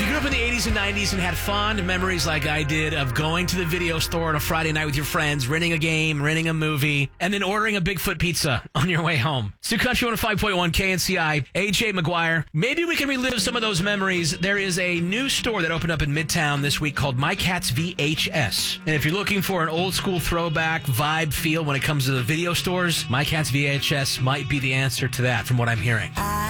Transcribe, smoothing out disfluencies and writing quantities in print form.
you grew up in the 80s and 90s and had fond memories like I did of going to the video store on a Friday night with your friends, renting a game, renting a movie, and then ordering a Bigfoot pizza on your way home. Sioux Country 105.1 KNCI, AJ McGuire. Maybe we can relive some of those memories. There is a new store that opened up in Midtown this week called My Cat's VHS. And if you're looking for an old school throwback vibe feel when it comes to the video stores, My Cat's VHS might be the answer to that from what I'm hearing.